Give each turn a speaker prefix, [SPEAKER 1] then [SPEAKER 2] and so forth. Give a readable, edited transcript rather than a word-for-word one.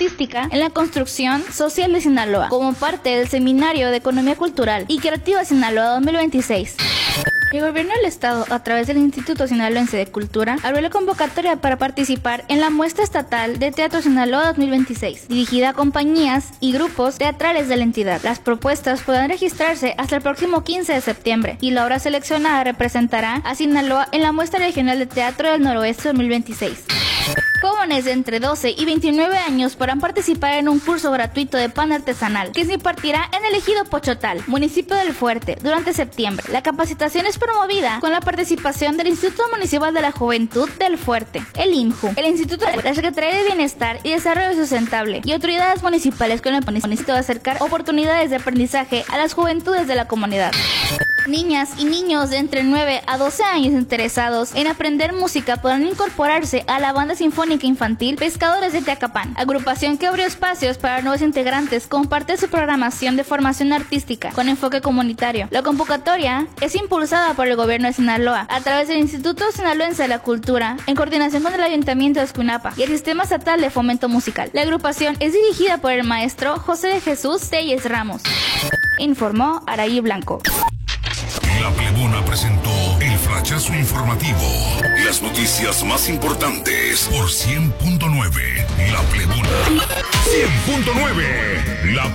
[SPEAKER 1] artística en la construcción social de Sinaloa, como parte del Seminario de Economía Cultural y Creativa Sinaloa 2026. El gobierno del estado, a través del Instituto Sinaloense de Cultura, abrió la convocatoria para participar en la muestra estatal de Teatro Sinaloa 2026, dirigida a compañías y grupos teatrales de la entidad. Las propuestas podrán registrarse hasta el próximo 15 de septiembre y la obra seleccionada representará a Sinaloa en la muestra regional de Teatro del Noroeste 2026. Jóvenes de entre 12 y 29 años podrán participar en un curso gratuito de pan artesanal que se impartirá en el ejido Pochotal, municipio del Fuerte, durante septiembre. La capacitación es promovida con la participación del Instituto Municipal de la Juventud del Fuerte, el IMJU, el Instituto de la Secretaría de Bienestar y Desarrollo Sustentable y autoridades municipales con el propósito de acercar oportunidades de aprendizaje a las juventudes de la comunidad. Niñas y niños de entre 9 a 12 años interesados en aprender música podrán incorporarse a la Banda Sinfónica Infantil Pescadores de Teacapán, agrupación que abrió espacios para nuevos integrantes como parte de su programación de formación artística con enfoque comunitario. La convocatoria es impulsada por el gobierno de Sinaloa a través del Instituto Sinaloense de la Cultura en coordinación con el Ayuntamiento de Escuinapa y el Sistema Estatal de Fomento Musical. La agrupación es dirigida por el maestro José de Jesús Telles Ramos. Informó Araí Blanco.
[SPEAKER 2] La Plebona presentó el flachazo informativo. Las noticias más importantes por 100.9. La Plebona. 100.9. La